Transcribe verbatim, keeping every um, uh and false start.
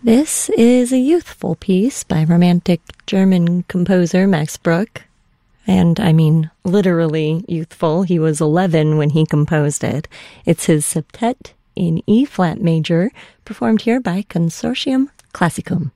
This is a youthful piece by romantic German composer Max Bruch. And I mean, literally youthful. He was eleven when he composed it. It's his septet in E-flat major, performed here by Consortium Classicum.